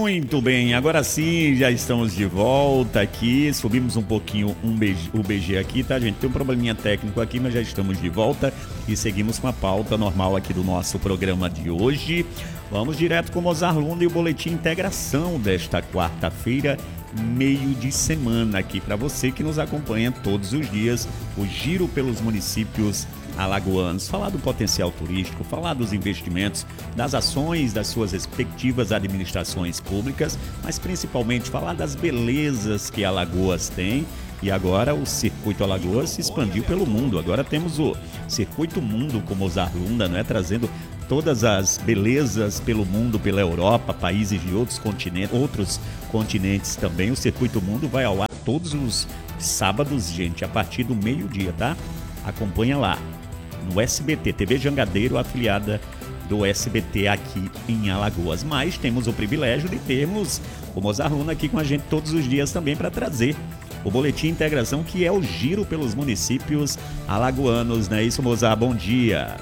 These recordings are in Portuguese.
Muito bem, agora sim, já estamos de volta aqui. Subimos um pouquinho o BG aqui, tá, gente? Tem um probleminha técnico aqui, mas já estamos de volta e seguimos com a pauta normal aqui do nosso programa de hoje. Vamos direto com o Mozart Lunda e o Boletim Integração desta quarta-feira, meio de semana, aqui para você que nos acompanha todos os dias, o giro pelos municípios alagoanos, falar do potencial turístico, falar dos investimentos, das ações das suas respectivas administrações públicas, mas principalmente falar das belezas que Alagoas tem. E agora o Circuito Alagoas se expandiu pelo mundo. Agora temos o Circuito Mundo com Mozart Lunda, não é? Trazendo todas as belezas pelo mundo, pela Europa, países de outros continentes também. O Circuito Mundo vai ao ar todos os sábados, gente, a partir do meio-dia, tá? Acompanha lá no SBT, TV Jangadeiro, afiliada do SBT aqui em Alagoas. Mas temos o privilégio de termos o Mozart Lunda aqui com a gente todos os dias também para trazer o Boletim Integração, que é o giro pelos municípios alagoanos, não é isso, Mozart? Bom dia!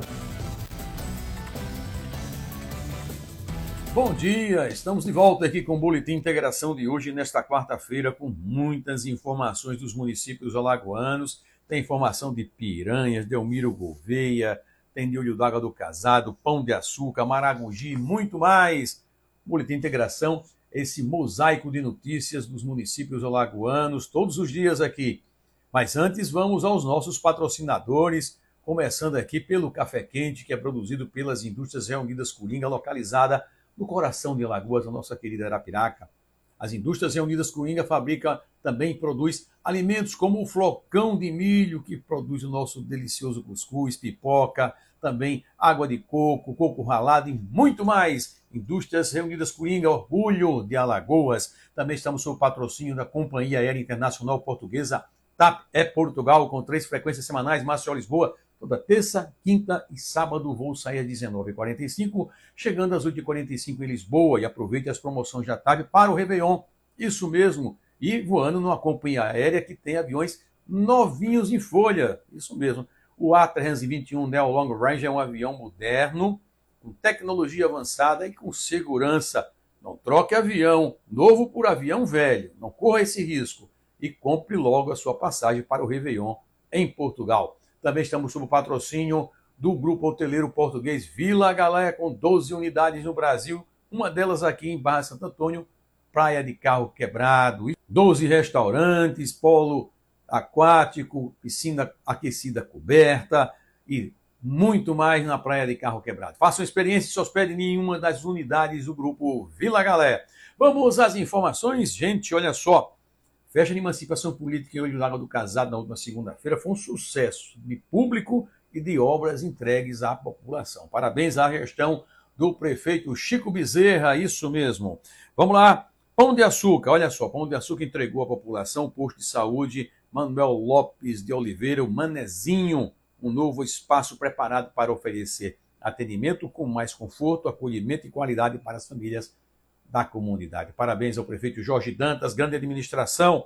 Bom dia, estamos de volta aqui com o Boletim Integração de hoje, nesta quarta-feira, com muitas informações dos municípios alagoanos. Tem informação de Piranhas, Delmiro Gouveia, tem de Olho d'Água do Casado, Pão de Açúcar, Maragogi e muito mais. Boletim Integração, esse mosaico de notícias dos municípios alagoanos, todos os dias aqui. Mas antes, vamos aos nossos patrocinadores, começando aqui pelo Café Quente, que é produzido pelas Indústrias Reunidas Coringa, localizada no coração de Alagoas, a nossa querida Arapiraca. As Indústrias Reunidas Coringa fabrica, também produz alimentos como o flocão de milho, que produz o nosso delicioso cuscuz, pipoca, também água de coco, coco ralado e muito mais. Indústrias Reunidas Coringa, orgulho de Alagoas. Também estamos sob o patrocínio da Companhia Aérea Internacional Portuguesa, TAP é Portugal, com 3 frequências semanais, Maceió-Lisboa. Toda terça, quinta e sábado o voo sai às 19h45, chegando às 8h45 em Lisboa. E aproveite as promoções da TAP para o Réveillon. Isso mesmo. E voando numa companhia aérea que tem aviões novinhos em folha. Isso mesmo. O A321 Neo Long Range é um avião moderno, com tecnologia avançada e com segurança. Não troque avião novo por avião velho. Não corra esse risco. E compre logo a sua passagem para o Réveillon em Portugal. Também estamos sob o patrocínio do Grupo Hoteleiro Português Vila Galé, com 12 unidades no Brasil, uma delas aqui em Barra Santo Antônio, praia de carro quebrado, 12 restaurantes, polo aquático, piscina aquecida coberta e muito mais na praia de carro quebrado. Faça uma experiência e se hospede em uma das unidades do Grupo Vila Galé. Vamos às informações, gente, olha só. Festa de emancipação política em Olho d'Água do Casado na última segunda-feira foi um sucesso de público e de obras entregues à população. Parabéns à gestão do prefeito Chico Bezerra, isso mesmo. Vamos lá, Pão de Açúcar, olha só, Pão de Açúcar entregou à população o posto de saúde Manuel Lopes de Oliveira, o Manezinho, um novo espaço preparado para oferecer atendimento com mais conforto, acolhimento e qualidade para as famílias da comunidade. Parabéns ao prefeito Jorge Dantas, grande administração.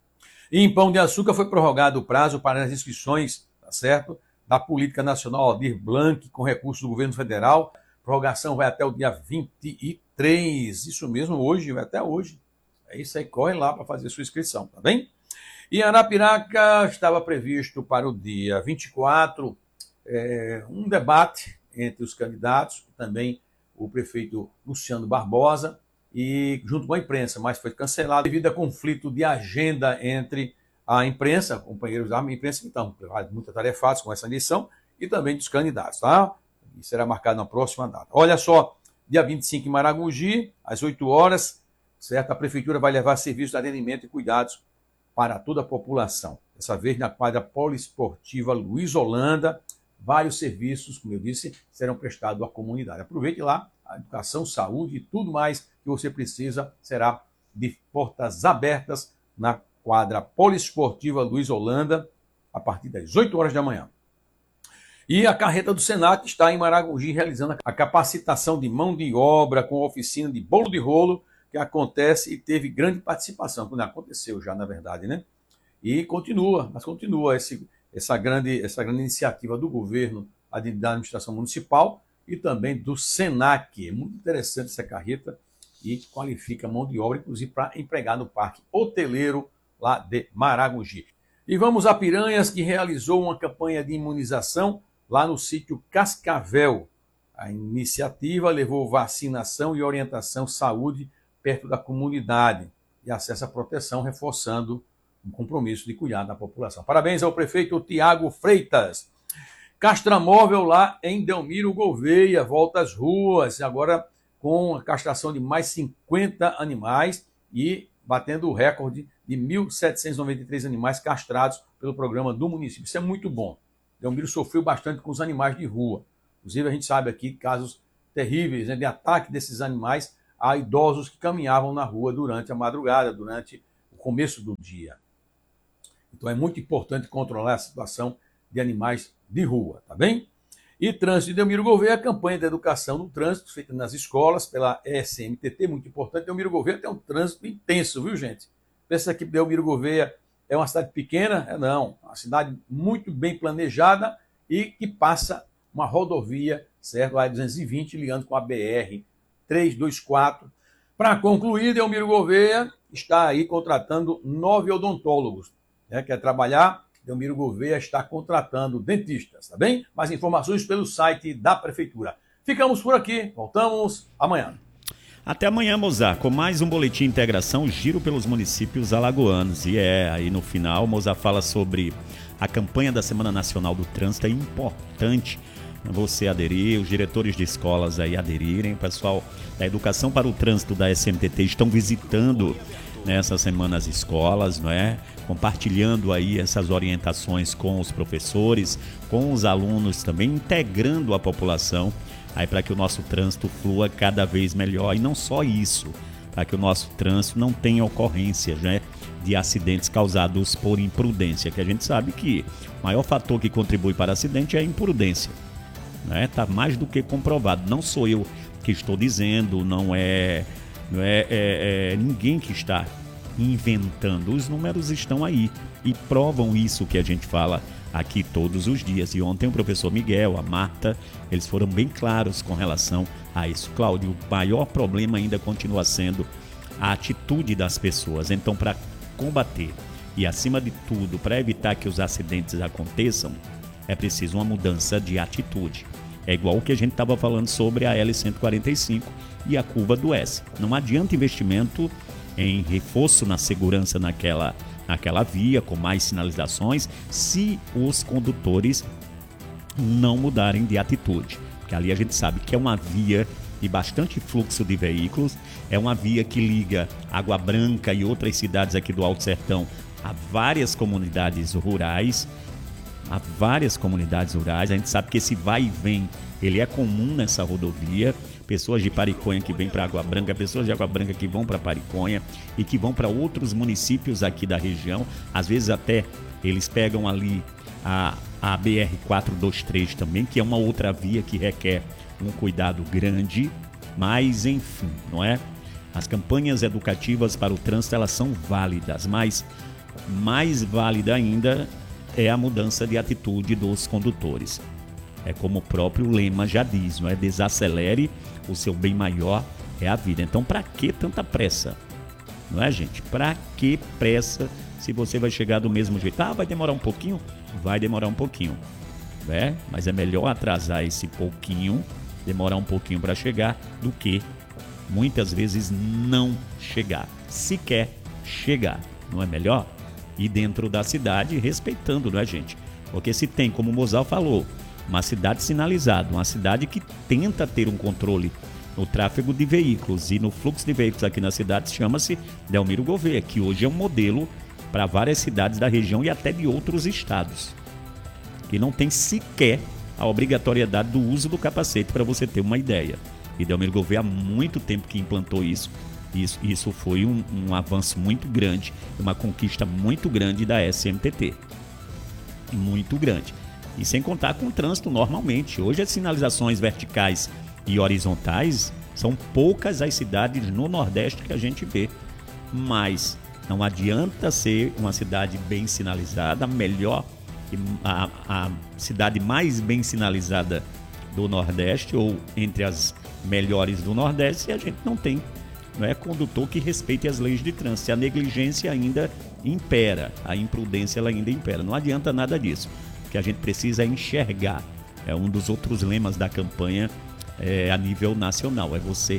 E em Pão de Açúcar foi prorrogado o prazo para as inscrições, tá certo, da Política Nacional Aldir Blanc, com recursos do governo federal. A prorrogação vai até o dia 23, isso mesmo, hoje, vai até hoje. É isso aí, corre lá para fazer sua inscrição, tá bem? E em Arapiraca estava previsto para o dia 24 um debate entre os candidatos, também o prefeito Luciano Barbosa, e junto com a imprensa, mas foi cancelado devido a conflito de agenda entre a imprensa, companheiros da imprensa que estão muito atarefados com essa eleição, e também dos candidatos, tá? E será marcado na próxima data. Olha só, dia 25 em Maragogi, às 8 horas, certo? A prefeitura vai levar serviços de atendimento e cuidados para toda a população. Dessa vez na quadra poliesportiva Luiz Holanda, vários serviços, como eu disse, serão prestados à comunidade. Aproveite lá, a educação, saúde e tudo mais que você precisa será de portas abertas na quadra poliesportiva Luiz Holanda, a partir das 8 horas da manhã. E a carreta do Senac está em Maragogi realizando a capacitação de mão de obra com oficina de bolo de rolo, que acontece e teve grande participação, quando aconteceu já, na verdade, né? E continua essa grande iniciativa do governo, da administração municipal e também do Senac. É muito interessante essa carreta e qualifica mão de obra, inclusive para empregar no parque hoteleiro lá de Maragogi. E vamos a Piranhas, que realizou uma campanha de imunização lá no sítio Cascavel. A iniciativa levou vacinação e orientação saúde perto da comunidade e acesso à proteção, reforçando um compromisso de cuidar da população. Parabéns ao prefeito Tiago Freitas. Castramóvel lá em Delmiro Gouveia, volta às ruas, agora com a castração de mais 50 animais e batendo o recorde de 1.793 animais castrados pelo programa do município. Isso é muito bom. Delmiro sofreu bastante com os animais de rua. Inclusive, a gente sabe aqui casos terríveis, né, de ataque desses animais a idosos que caminhavam na rua durante a madrugada, durante o começo do dia. Então, é muito importante controlar a situação de animais de rua, tá bem? E trânsito de Delmiro Gouveia, a campanha de educação no trânsito feita nas escolas pela SMTT, muito importante. Delmiro Gouveia tem um trânsito intenso, viu, gente? Pensa que Delmiro Gouveia é uma cidade pequena? Não, uma cidade muito bem planejada e que passa uma rodovia, certo? A 220 ligando com a BR 324. Para concluir, Delmiro Gouveia está aí contratando 9 odontólogos, né? Quer trabalhar? Delmiro Gouveia está contratando dentistas, tá bem? Mais informações pelo site da Prefeitura. Ficamos por aqui, voltamos amanhã. Até amanhã, Mozart, com mais um Boletim Integração, giro pelos municípios alagoanos. E aí no final, Mozart fala sobre a campanha da Semana Nacional do Trânsito. É importante você aderir, os diretores de escolas aí aderirem. O pessoal da Educação para o Trânsito da SMTT estão visitando nessa semana as escolas, não é? Compartilhando aí essas orientações com os professores, com os alunos também, integrando a população aí para que o nosso trânsito flua cada vez melhor. E não só isso, para que o nosso trânsito não tenha ocorrências, né, de acidentes causados por imprudência, que a gente sabe que o maior fator que contribui para acidente é a imprudência, né? Tá mais do que comprovado. Não sou eu que estou dizendo, não é ninguém que está inventando. Os números estão aí e provam isso que a gente fala aqui todos os dias. E ontem o professor Miguel, a Marta, eles foram bem claros com relação a isso. Cláudio, o maior problema ainda continua sendo a atitude das pessoas. Então, para combater e, acima de tudo, para evitar que os acidentes aconteçam, é preciso uma mudança de atitude. É igual o que a gente estava falando sobre a L145 e a curva do S. Não adianta investimento em reforço na segurança naquela via, com mais sinalizações, se os condutores não mudarem de atitude. Porque ali a gente sabe que é uma via de bastante fluxo de veículos, é uma via que liga Água Branca e outras cidades aqui do Alto Sertão a várias comunidades rurais. A gente sabe que esse vai e vem, ele é comum nessa rodovia. Pessoas de Pariconha que vêm para Água Branca, pessoas de Água Branca que vão para Pariconha e que vão para outros municípios aqui da região. Às vezes até eles pegam ali a BR-423 também, que é uma outra via que requer um cuidado grande. Mas enfim, não é? As campanhas educativas para o trânsito, elas são válidas, mas mais válida ainda é a mudança de atitude dos condutores. É como o próprio lema já diz, não é? Desacelere, o seu bem maior é a vida. Então, para que tanta pressa? Não é, gente? Para que pressa se você vai chegar do mesmo jeito? Ah, vai demorar um pouquinho? Vai demorar um pouquinho, né? Mas é melhor atrasar esse pouquinho, demorar um pouquinho para chegar, do que muitas vezes não chegar, sequer chegar. Não é melhor? E dentro da cidade, respeitando, não é, gente? Porque se tem, como o Mozart falou, uma cidade sinalizada, uma cidade que tenta ter um controle no tráfego de veículos e no fluxo de veículos aqui na cidade, chama-se Delmiro Gouveia, que hoje é um modelo para várias cidades da região e até de outros estados, que não tem sequer a obrigatoriedade do uso do capacete, para você ter uma ideia. E Delmiro Gouveia há muito tempo que implantou isso. Isso foi um avanço muito grande, uma conquista muito grande da SMTT. Muito grande. E sem contar com o trânsito normalmente. Hoje as sinalizações verticais e horizontais são poucas as cidades no Nordeste que a gente vê. Mas não adianta ser uma cidade bem sinalizada, a cidade mais bem sinalizada do Nordeste ou entre as melhores do Nordeste, e a gente não tem não é condutor que respeite as leis de trânsito. A negligência ainda impera, a imprudência ela ainda impera. Não adianta nada disso. O que a gente precisa é enxergar. É um dos outros lemas da campanha a nível nacional. É você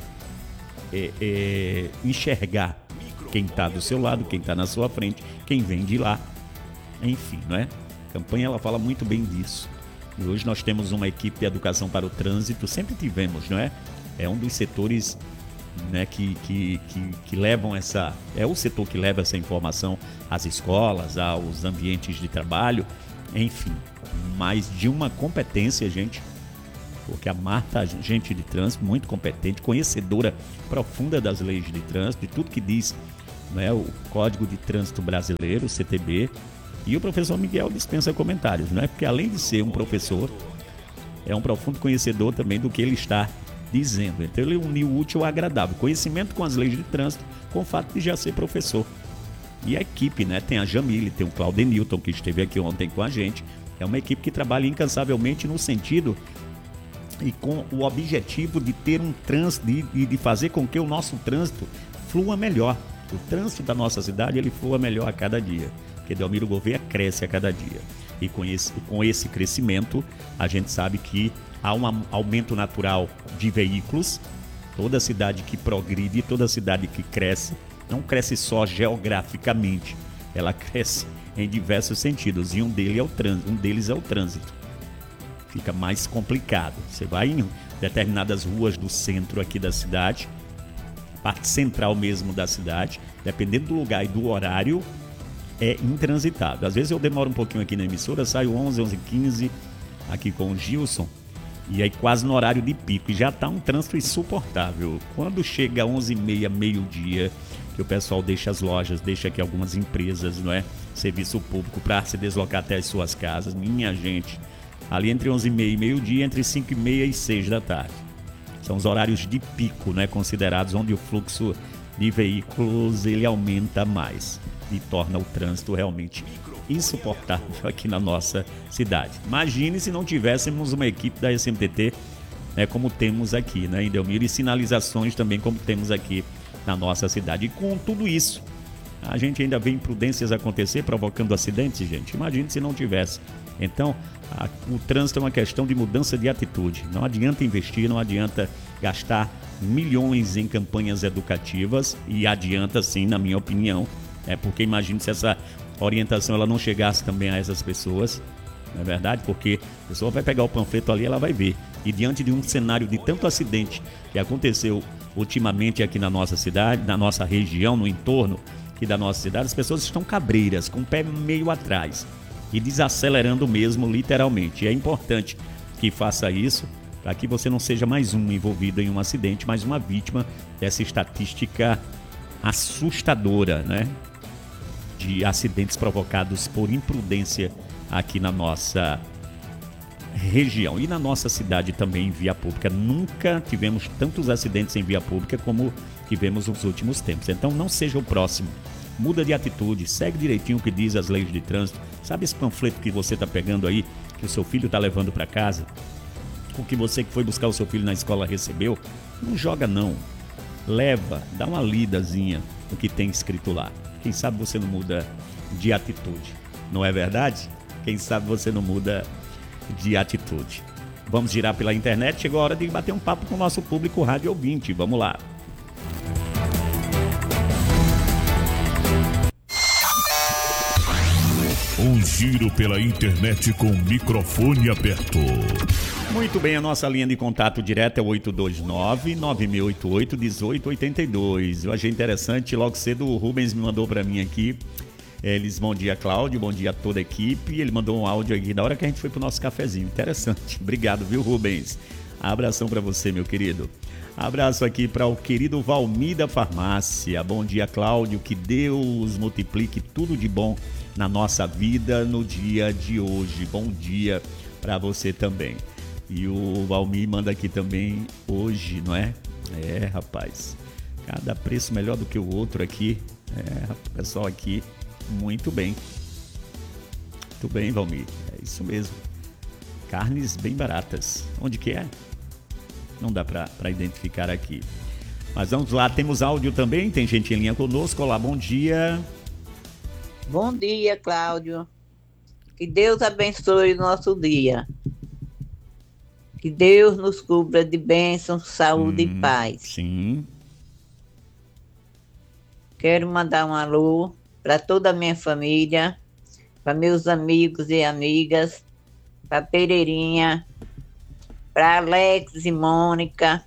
enxergar quem está do seu lado, quem está na sua frente, quem vem de lá. Enfim, não é? A campanha ela fala muito bem disso. E hoje nós temos uma equipe de educação para o trânsito, sempre tivemos, não é? É um dos setores, né, que levam essa... É o setor que leva essa informação às escolas, aos ambientes de trabalho, enfim. Mas de uma competência, gente, porque a Marta, agente de trânsito, muito competente, conhecedora profunda das leis de trânsito, de tudo que diz, né, o Código de Trânsito Brasileiro, o CTB. E o professor Miguel dispensa comentários, não é? Porque além de ser um professor, é um profundo conhecedor também do que ele está dizendo. Então ele uniu o útil ao agradável, conhecimento com as leis de trânsito, com o fato de já ser professor. E a equipe, né? Tem a Jamile, tem o Claudenilton, que esteve aqui ontem com a gente. É uma equipe que trabalha incansavelmente no sentido e com o objetivo de ter um trânsito, de fazer com que o nosso trânsito flua melhor. O trânsito da nossa cidade, ele flua melhor a cada dia. Porque Delmiro Gouveia cresce a cada dia. E com esse crescimento, a gente sabe que há um aumento natural de veículos. Toda cidade que progride, toda cidade que cresce, não cresce só geograficamente, ela cresce em diversos sentidos. E um deles é o trânsito. Fica mais complicado. Você vai em determinadas ruas do centro aqui da cidade, parte central mesmo da cidade, dependendo do lugar e do horário, é intransitado. Às vezes eu demoro um pouquinho aqui na emissora, saio 11, 11h15 aqui com o Gilson, e aí quase no horário de pico, e já está um trânsito insuportável. Quando chega 11h30, meio-dia, que o pessoal deixa as lojas, deixa aqui algumas empresas, não é? Serviço público para se deslocar até as suas casas, minha gente, ali entre 11h30 e meio-dia, entre 5h30 e 6 da tarde. São os horários de pico, né? Considerados onde o fluxo de veículos ele aumenta mais e torna o trânsito realmente insuportável aqui na nossa cidade. Imagine se não tivéssemos uma equipe da SMTT, né, como temos aqui, né, em Delmiro, e sinalizações também como temos aqui na nossa cidade. E com tudo isso, a gente ainda vê imprudências acontecer, provocando acidentes, gente. Imagine se não tivesse. Então, o trânsito é uma questão de mudança de atitude. Não adianta investir, não adianta gastar milhões em campanhas educativas, e adianta sim, na minha opinião, porque imagine se essa orientação ela não chegasse também a essas pessoas, não é verdade? Porque a pessoa vai pegar o panfleto ali, ela vai ver. E diante de um cenário de tanto acidente que aconteceu ultimamente aqui na nossa cidade, na nossa região, no entorno aqui da nossa cidade, as pessoas estão cabreiras, com o pé meio atrás e desacelerando mesmo, literalmente. E é importante que faça isso para que você não seja mais um envolvido em um acidente, mais uma vítima dessa estatística assustadora, né? De acidentes provocados por imprudência aqui na nossa região e na nossa cidade também em via pública. Nunca tivemos tantos acidentes em via pública como tivemos nos últimos tempos. Então não seja o próximo. Muda de atitude, segue direitinho o que diz as leis de trânsito. Sabe esse panfleto que você está pegando aí, que o seu filho está levando para casa? O que você que foi buscar o seu filho na escola recebeu? Não joga não. Leva, dá uma lidazinha no que tem escrito lá. Quem sabe você não muda de atitude, não é verdade? Quem sabe você não muda de atitude. Vamos girar pela internet, chegou a hora de bater um papo com o nosso público rádio ouvinte. Vamos lá. Um giro pela internet com o microfone aberto. Muito bem, a nossa linha de contato direta é 829-9688-1882. Eu achei interessante, logo cedo o Rubens me mandou para mim aqui. Bom dia, Cláudio, bom dia a toda a equipe. Ele mandou um áudio aqui na hora que a gente foi pro nosso cafezinho. Interessante. Obrigado, viu, Rubens? Abração para você, meu querido. Abraço aqui para o querido Valmir da Farmácia. Bom dia, Cláudio. Que Deus multiplique tudo de bom na nossa vida no dia de hoje. Bom dia para você também. E o Valmir manda aqui também hoje, não é? É, rapaz. Cada preço melhor do que o outro aqui. É, pessoal aqui, muito bem. Muito bem, Valmir. É isso mesmo. Carnes bem baratas. Onde que é? Não dá para identificar aqui. Mas vamos lá, temos áudio também, tem gente em linha conosco. Olá, bom dia. Bom dia, Cláudio. Que Deus abençoe o nosso dia. Que Deus nos cubra de bênçãos, saúde e paz. Sim. Quero mandar um alô para toda a minha família, para meus amigos e amigas, para Pereirinha, para Alex e Mônica,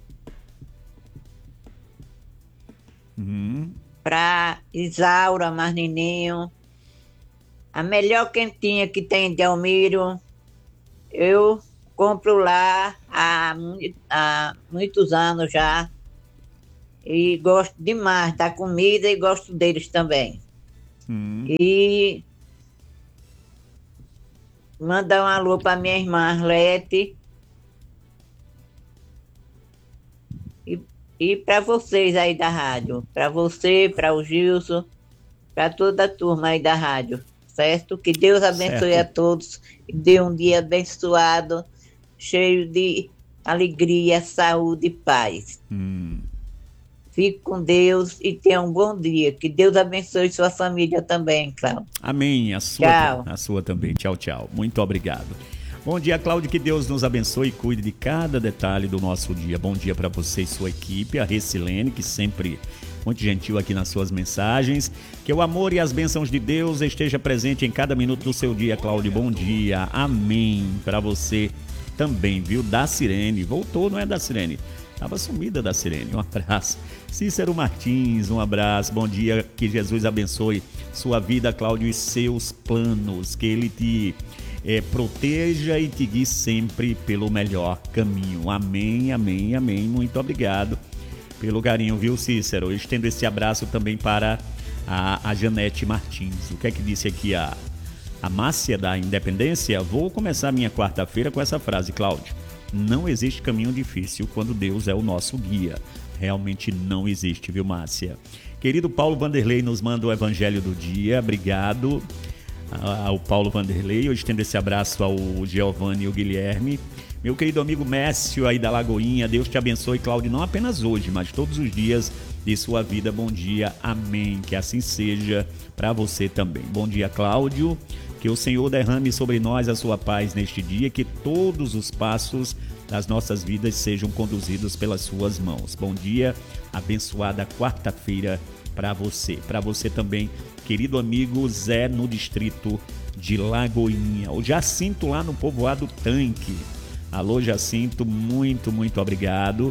para Isaura Marnininho, a melhor quentinha que tem de Almiro, eu compro lá há muitos anos já e gosto demais da comida e gosto deles também. E mandar um alô para minha irmã Arlete e para vocês aí da rádio, para você, para o Gilson, para toda a turma aí da rádio, certo? Que Deus abençoe a todos e dê um dia abençoado, cheio de alegria, saúde e paz. Fique com Deus e tenha um bom dia. Que Deus abençoe sua família também, Cláudio. Amém. A sua também. Tchau, tchau. Muito obrigado. Bom dia, Cláudio. Que Deus nos abençoe e cuide de cada detalhe do nosso dia. Bom dia para você e sua equipe. A Recilene, que sempre muito gentil aqui nas suas mensagens. Que o amor e as bênçãos de Deus esteja presente em cada minuto do seu dia, Cláudio. Bom dia. Amém. Para você também, viu? Da Sirene. Voltou, não é da Sirene? Estava sumida da Sirene. Um abraço. Cícero Martins, um abraço. Bom dia. Que Jesus abençoe sua vida, Cláudio, e seus planos. Que Ele te proteja e te guie sempre pelo melhor caminho. Amém, amém, amém. Muito obrigado pelo carinho, viu, Cícero? Eu estendo esse abraço também para a Janete Martins. O que é que disse aqui a Márcia da Independência? Vou começar minha quarta-feira com essa frase, Cláudio. Não existe caminho difícil quando Deus é o nosso guia. Realmente não existe, viu, Márcia? Querido Paulo Vanderlei nos manda o Evangelho do Dia. Obrigado ao Paulo Vanderlei. Eu estendo esse abraço ao Giovanni e ao Guilherme. Meu querido amigo Mécio aí da Lagoinha, Deus te abençoe, Cláudio, não apenas hoje, mas todos os dias de sua vida. Bom dia, amém. Que assim seja para você também. Bom dia, Cláudio. Que o Senhor derrame sobre nós a sua paz neste dia, que todos os passos das nossas vidas sejam conduzidos pelas suas mãos. Bom dia, abençoada quarta-feira para você. Para você também, querido amigo Zé, no distrito de Lagoinha. O Jacinto lá no povoado Tanque. Alô, Jacinto, muito, muito obrigado.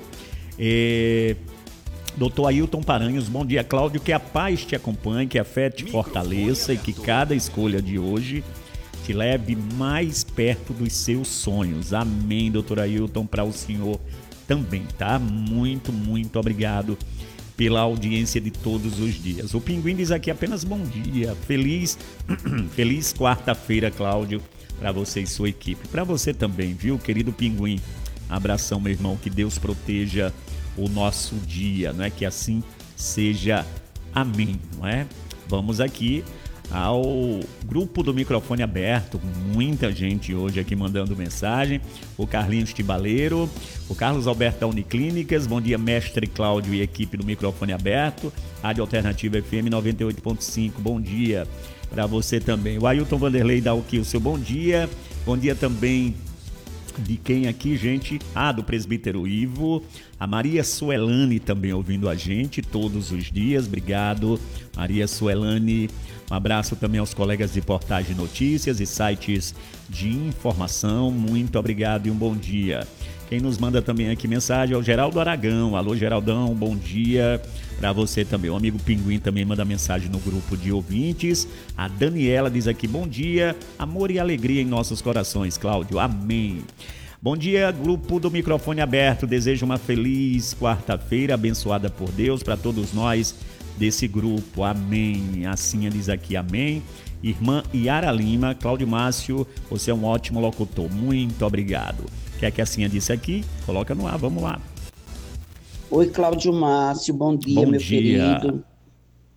Doutor Ailton Paranhos, bom dia, Cláudio, que a paz te acompanhe, que a fé te fortaleça e que cada escolha de hoje te leve mais perto dos seus sonhos. Amém, doutor Ailton, para o senhor também, tá? Muito, muito obrigado pela audiência de todos os dias. O Pinguim diz aqui apenas bom dia, feliz quarta-feira, Cláudio, para você e sua equipe. Para você também, viu, querido Pinguim? Abração, meu irmão, que Deus proteja o nosso dia, não é? Que assim seja. Amém, não é? Vamos aqui ao grupo do microfone aberto, muita gente hoje aqui mandando mensagem. O Carlinhos Tibaleiro, o Carlos Alberto da Uniclínicas, bom dia, mestre Cláudio e equipe do microfone aberto, Rádio Alternativa FM 98.5, bom dia para você também. O Ailton Vanderlei dá aqui o seu bom dia também. De quem aqui, gente? Do presbítero Ivo. A Maria Suelane também ouvindo a gente todos os dias. Obrigado, Maria Suelane. Um abraço também aos colegas de portais de notícias e sites de informação. Muito obrigado e um bom dia. Quem nos manda também aqui mensagem é o Geraldo Aragão. Alô, Geraldão, bom dia para você também. O amigo Pinguim também manda mensagem no grupo de ouvintes. A Daniela diz aqui, bom dia, amor e alegria em nossos corações, Cláudio. Amém. Bom dia, grupo do microfone aberto. Desejo uma feliz quarta-feira, abençoada por Deus para todos nós desse grupo. Amém. Assim diz aqui, amém. Irmã Yara Lima, Cláudio Márcio, você é um ótimo locutor. Muito obrigado. Quer que a Cinha disse aqui? Coloca no ar, vamos lá. Oi, Cláudio Márcio, bom dia, meu querido.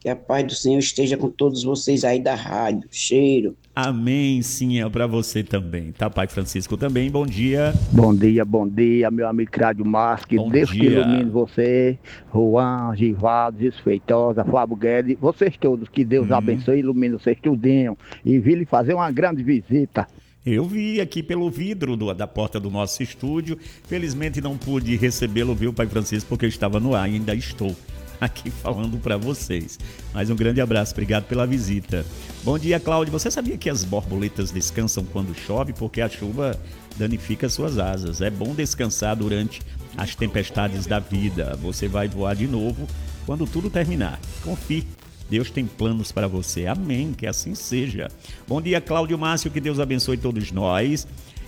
Que a paz do Senhor esteja com todos vocês aí da rádio. Cheiro. Amém, sim, é para você também, tá, Pai Francisco também, bom dia. Bom dia, meu amigo Cláudio Márcio, que Deus te ilumine você, Juan, Givaldo, Desfeitosa, Fábio Guedes, vocês todos, que Deus abençoe e ilumine vocês tudinho, e vi lhe fazer uma grande visita. Eu vi aqui pelo vidro da porta do nosso estúdio, felizmente não pude recebê-lo, viu, Pai Francisco, porque eu estava no ar, ainda estou aqui falando para vocês. Mas um grande abraço, obrigado pela visita. Bom dia, Cláudio. Você sabia que as borboletas descansam quando chove? Porque a chuva danifica suas asas. É bom descansar durante as tempestades da vida. Você vai voar de novo quando tudo terminar. Confie. Deus tem planos para você. Amém. Que assim seja. Bom dia, Cláudio Márcio. Que Deus abençoe todos nós.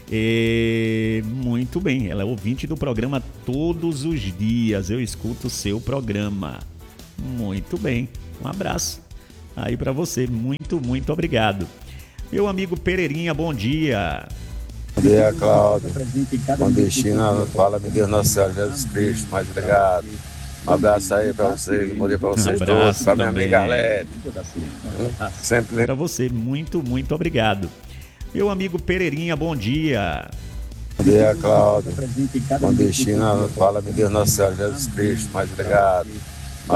Muito bem, ela é ouvinte do programa todos os dias. Eu escuto o seu programa. Muito bem, um abraço aí para você. Muito obrigado. Meu amigo Pereirinha, bom dia. Bom dia, Cláudio. Com destino, fala, meu Deus, Nosso Senhor Jesus Cristo, mais obrigado. Um abraço aí para você, bom dia para vocês todos, para minha amiga Arlete. Sempre para você, muito obrigado. Meu amigo Pereirinha, bom dia. Bom dia, Cláudio. Com destino, fala, meu Deus, Nosso Senhor Jesus Cristo, mais obrigado.